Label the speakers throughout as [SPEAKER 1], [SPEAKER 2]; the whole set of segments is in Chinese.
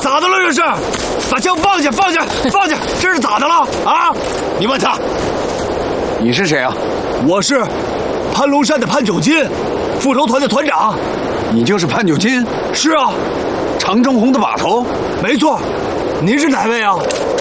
[SPEAKER 1] 咋的了这是？把枪放下，放下，放下！这是咋的了啊？你问他，
[SPEAKER 2] 你是谁啊？
[SPEAKER 1] 我是潘龙山的潘九金，复仇团的团长。
[SPEAKER 2] 你就是潘九金？
[SPEAKER 1] 是啊，
[SPEAKER 2] 常正红的把头。
[SPEAKER 1] 没错。您是哪位啊？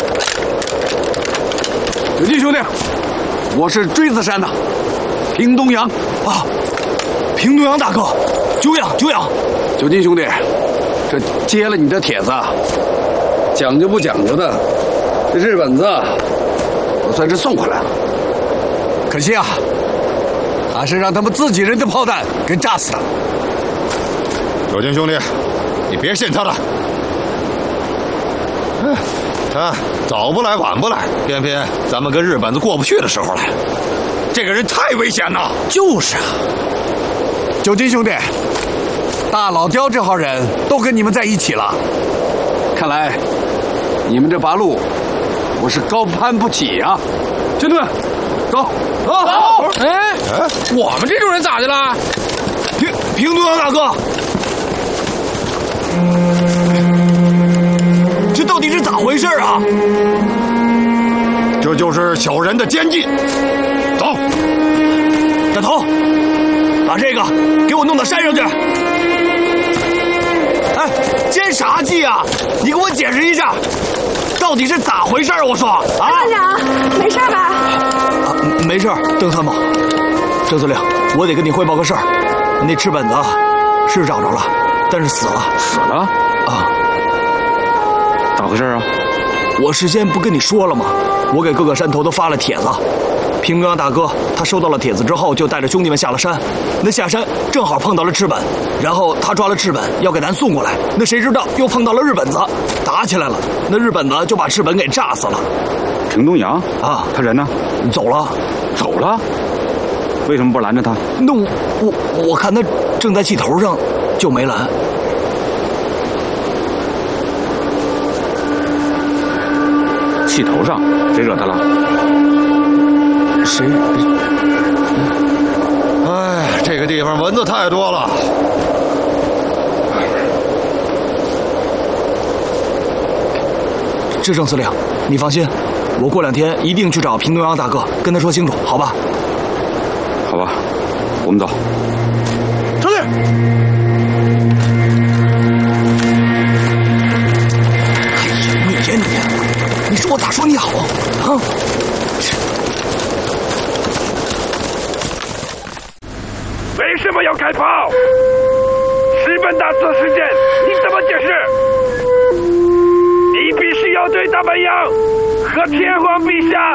[SPEAKER 2] 九金兄弟，我是锥子山的平东阳。
[SPEAKER 1] 啊，平东阳大哥，久仰久仰。
[SPEAKER 2] 九金兄弟，这接了你的帖子，讲究不讲究的，这日本子我算是送回来了。可惜啊，还是让他们自己人的炮弹给炸死了。
[SPEAKER 3] 九金兄弟，你别信他的。他早不来晚不来，偏偏咱们跟日本子过不去的时候来了。这个人太危险了。
[SPEAKER 2] 就是啊，九金兄弟，大老刁这号人都跟你们在一起了，看来你们这八路我是高攀不起呀。兄弟们，走走走！
[SPEAKER 4] 哎，我们这种人咋的了？
[SPEAKER 1] 平东阳大哥，这到底是咋回事啊？
[SPEAKER 3] 这就是小人的奸计。走，
[SPEAKER 1] 大头，把这个给我弄到山上去。哎，奸啥计啊？你给我解释一下，到底是咋回事？我说啊，
[SPEAKER 5] 团长，没事吧？
[SPEAKER 1] 啊，没事，邓参谋，郑司令，我得跟你汇报个事儿。那赤本子是找着了，但是死了。
[SPEAKER 2] 死了？
[SPEAKER 1] 啊？
[SPEAKER 2] 咋回事啊？
[SPEAKER 1] 我事先不跟你说了吗？我给各个山头都发了帖子。平东阳大哥他收到了帖子之后，就带着兄弟们下了山。那下山正好碰到了赤本，然后他抓了赤本要给咱送过来。那谁知道又碰到了日本子，打起来了。那日本子就把赤本给炸死了。
[SPEAKER 6] 平东阳
[SPEAKER 1] 啊，
[SPEAKER 6] 他人呢？
[SPEAKER 1] 走了。
[SPEAKER 6] 走了？为什么不拦着他？
[SPEAKER 1] 那我看他正在气头上，就没拦。
[SPEAKER 6] 气头上，谁惹他了？
[SPEAKER 1] 谁？
[SPEAKER 3] 哎，这个地方蚊子太多了。
[SPEAKER 1] 是郑司令，你放心，我过2天一定去找平东阳大哥，跟他说清楚，好吧？
[SPEAKER 6] 好吧，我们走。
[SPEAKER 1] 出去！哎呀，你呀你，你说我咋说你好啊？
[SPEAKER 7] 为什么要开炮？日本大佐事件，你怎么解释？你必须要对大本营和天皇陛下